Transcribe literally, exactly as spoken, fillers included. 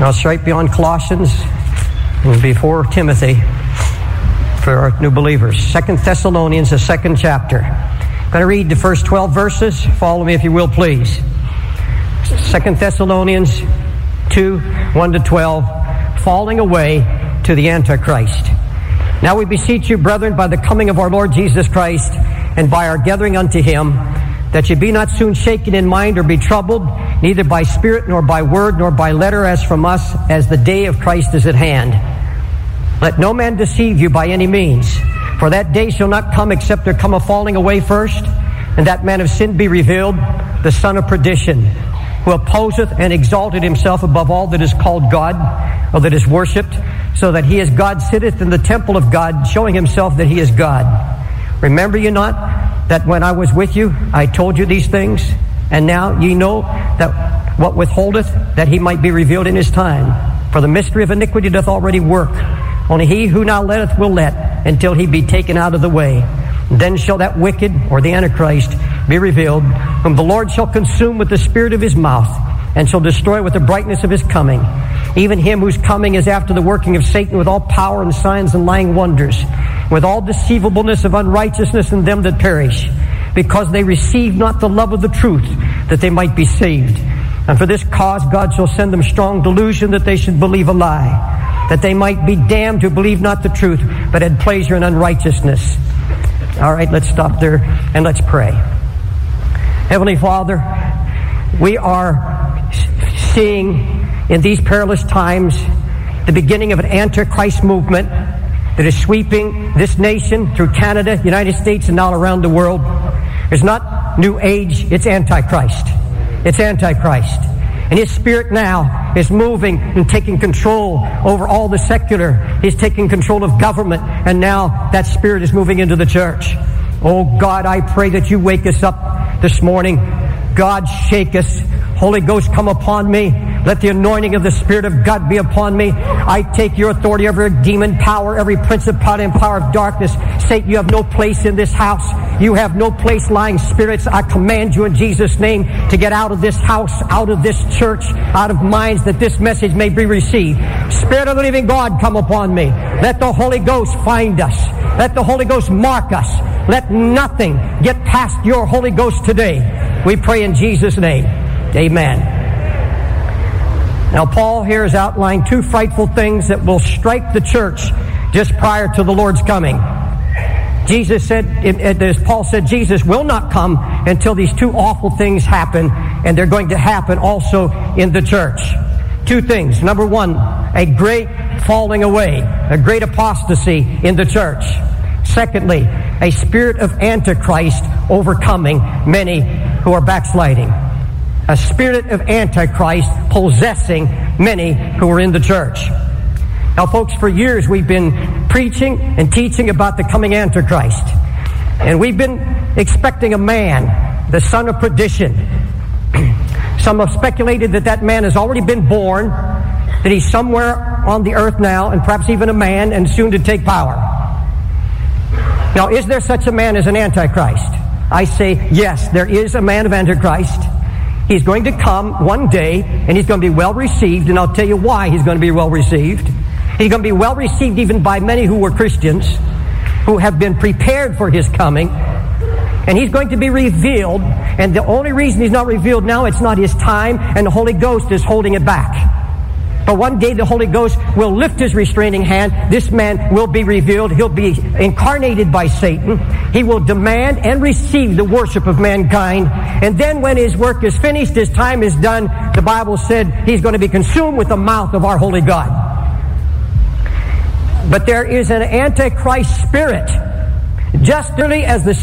Now, straight beyond Colossians and before Timothy for our new believers. Second Thessalonians, the second chapter. I'm going to read the first twelve verses. Follow me if you will, please. Second Thessalonians two, one to twelve. Falling away to the Antichrist. Now we beseech you, brethren, by the coming of our Lord Jesus Christ, and by our gathering unto him, that ye be not soon shaken in mind or be troubled, neither by spirit, nor by word, nor by letter, as from us, as the day of Christ is at hand. Let no man deceive you by any means, for that day shall not come except there come a falling away first, and that man of sin be revealed, the son of perdition, who opposeth and exalted himself above all that is called God, or that is worshipped, so that he as God sitteth in the temple of God, showing himself that he is God. Remember ye not that when I was with you, I told you these things? And now ye know that what withholdeth, that he might be revealed in his time. For the mystery of iniquity doth already work. Only he who now letteth will let, until he be taken out of the way. Then shall that wicked, or the Antichrist, be revealed, whom the Lord shall consume with the spirit of his mouth, and shall destroy with the brightness of his coming. Even him whose coming is after the working of Satan, with all power and signs and lying wonders, with all deceivableness of unrighteousness in them that perish, because they receive not the love of the truth, that they might be saved. And for this cause God shall send them strong delusion, that they should believe a lie, that they might be damned who believe not the truth, but had pleasure in unrighteousness. All right, let's stop there and let's pray. Heavenly Father, we are seeing in these perilous times the beginning of an Antichrist movement that is sweeping this nation through Canada, United States, and all around the world. It's not New Age, it's Antichrist. It's Antichrist. And his spirit now is moving and taking control over all the secular. He's taking control of government, and now that spirit is moving into the church. Oh God, I pray that you wake us up this morning. God, shake us. Holy Ghost, come upon me. Let the anointing of the Spirit of God be upon me. I take your authority over every demon power, every principality and power of darkness. Satan, you have no place in this house. You have no place, lying spirits. I command you in Jesus' name to get out of this house, out of this church, out of minds, that this message may be received. Spirit of the living God, come upon me. Let the Holy Ghost find us. Let the Holy Ghost mark us. Let nothing get past your Holy Ghost today. We pray in Jesus' name. Amen. Now, Paul here has outlined two frightful things that will strike the church just prior to the Lord's coming. Jesus said, as Paul said, Jesus will not come until these two awful things happen, and they're going to happen also in the church. Two things. Number one, a great falling away, a great apostasy in the church. Secondly, a spirit of Antichrist overcoming many who are backsliding. A spirit of Antichrist possessing many who are in the church. Now, folks, for years we've been preaching and teaching about the coming Antichrist. And we've been expecting a man, the son of perdition. Some have speculated that that man has already been born, that he's somewhere on the earth now, and perhaps even a man, and soon to take power. Now, is there such a man as an Antichrist? I say, yes, there is a man of Antichrist. He's going to come one day, and he's going to be well received, and I'll tell you why he's going to be well received. He's going to be well received even by many who were Christians, who have been prepared for his coming, and he's going to be revealed, and the only reason he's not revealed now, it's not his time, and the Holy Ghost is holding it back. But one day the Holy Ghost will lift his restraining hand. This man will be revealed. He'll be incarnated by Satan. He will demand and receive the worship of mankind. And then when his work is finished, his time is done, the Bible said he's going to be consumed with the mouth of our holy God. But there is an Antichrist spirit. Just really as the